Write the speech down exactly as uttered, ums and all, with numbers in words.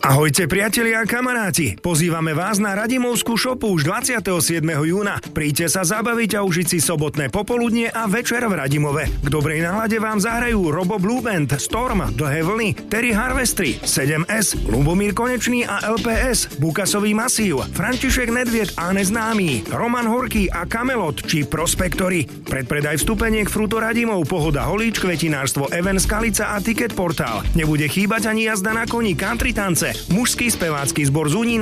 Ahojte priatelia a kamaráti, pozývame vás na Radimovskú šopu už dvadsiateho siedmeho júna. Príďte sa zabaviť a užiť si sobotné popoludnie a večer v Radimove. K dobrej nálade vám zahrajú Robo Blue Band, Storm, Dlhé vlny, Terry Harvestry, sedem es, Ľubomír Konečný a el pé es, Bukasový masív, František Nedvied a Neznámy, Roman Horký a Kamelot či Prospektory. Predpredaj vstupeniek Fruto Radimov, Pohoda Holíč, Kvetinárstvo Even Skalica a Ticket Portál. Nebude chýbať ani jazda na koni, country tance, mužský spevácky zbor Zúnina